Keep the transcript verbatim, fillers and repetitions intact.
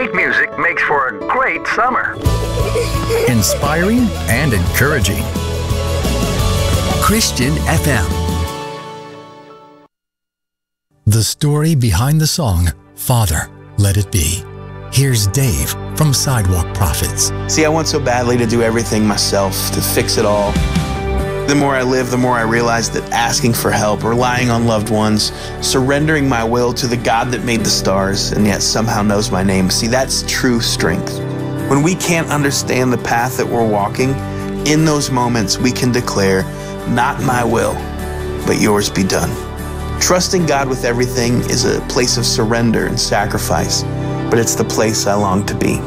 great music makes for a great summer. Inspiring and encouraging. Christian F M. The story behind the song, Father, Let It Be. Here's Dave from Sidewalk Prophets. See, I want so badly to do everything myself, to fix it all. The more I live, the more I realize that asking for help, relying on loved ones, surrendering my will to the God that made the stars and yet somehow knows my name, see, that's true strength. When we can't understand the path that we're walking, in those moments we can declare, not my will, but yours be done. Trusting God with everything is a place of surrender and sacrifice, but it's the place I long to be.